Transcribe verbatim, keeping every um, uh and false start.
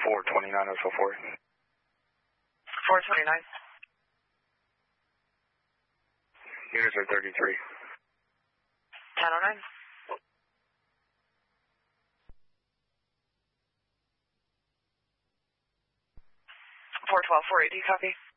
four twenty-nine oh so four. four twenty-nine. Units are thirty-three. ten oh nine. four twelve, four eighty, copy.